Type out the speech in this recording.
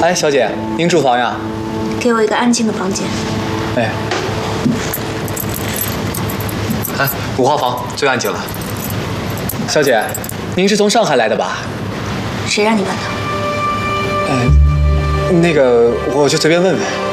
哎，小姐，您住房呀？ 给我一个安静的房间。 哎，哎，5号房最安静了。小姐，您是从上海来的吧？ 谁让你问的？ 那个，我就随便问问。